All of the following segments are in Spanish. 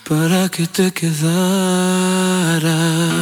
para que te quedaras.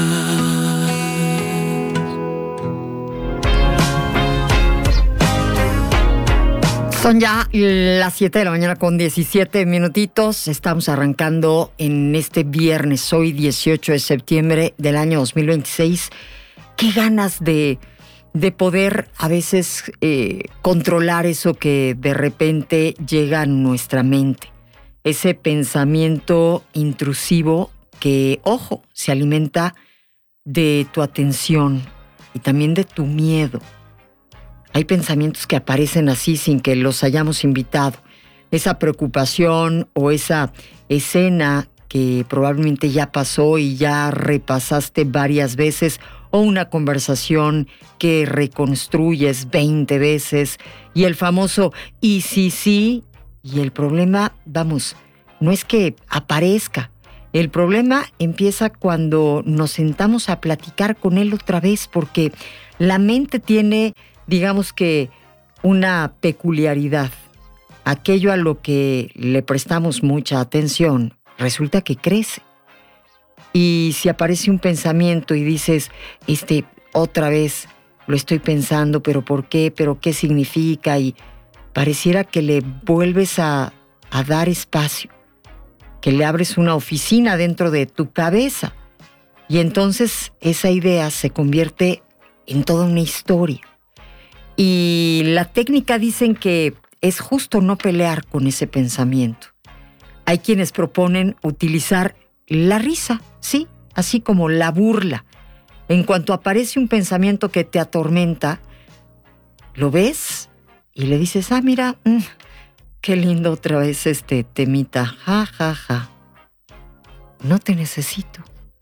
Son ya las 7 de la mañana con 17 minutitos. Estamos arrancando en este viernes, hoy 18 de septiembre del año 2026. Qué ganas de poder a veces controlar eso que de repente llega a nuestra mente. Ese pensamiento intrusivo que, ojo, se alimenta de tu atención y también de tu miedo. Hay pensamientos que aparecen así sin que los hayamos invitado. Esa preocupación o esa escena que probablemente ya pasó y ya repasaste varias veces, o una conversación que reconstruyes 20 veces, y el famoso "y sí", y el problema, vamos, no es que aparezca. El problema empieza cuando nos sentamos a platicar con él otra vez, porque la mente tiene, digamos que, una peculiaridad. Aquello a lo que le prestamos mucha atención, resulta que crece. Y si aparece un pensamiento y dices, otra vez lo estoy pensando, pero ¿por qué? ¿Pero qué significa? Y pareciera que le vuelves a dar espacio, que le abres una oficina dentro de tu cabeza. Y entonces esa idea se convierte en toda una historia. Y la técnica dicen que es justo no pelear con ese pensamiento. Hay quienes proponen utilizar la risa, sí, así como la burla. En cuanto aparece un pensamiento que te atormenta, lo ves y le dices, mira, qué lindo otra vez este temita, ja, ja, ja. No te necesito.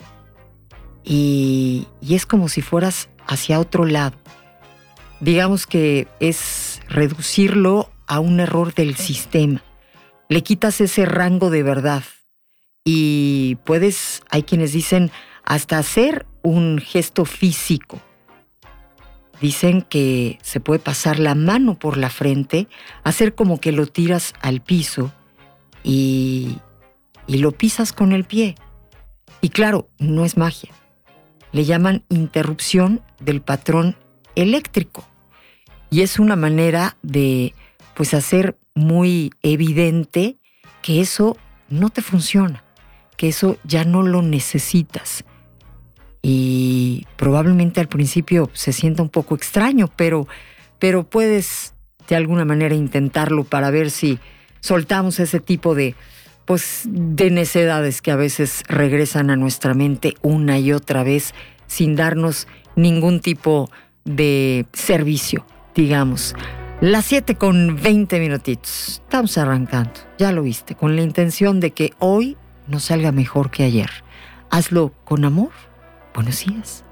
Y es como si fueras hacia otro lado. Digamos que es reducirlo a un error del sistema. Le quitas ese rango de verdad y puedes, hay quienes dicen, hasta hacer un gesto físico. Dicen que se puede pasar la mano por la frente, hacer como que lo tiras al piso y lo pisas con el pie. Y claro, no es magia. Le llaman interrupción del patrón eléctrico. Y es una manera de, pues, hacer muy evidente que eso no te funciona, que eso ya no lo necesitas. Y probablemente al principio se sienta un poco extraño, pero puedes de alguna manera intentarlo para ver si soltamos ese tipo de necedades que a veces regresan a nuestra mente una y otra vez sin darnos ningún tipo de servicio, digamos. Las 7 con 20 minutitos. Estamos arrancando, ya lo viste, con la intención de que hoy nos salga mejor que ayer. Hazlo con amor. Buenos días.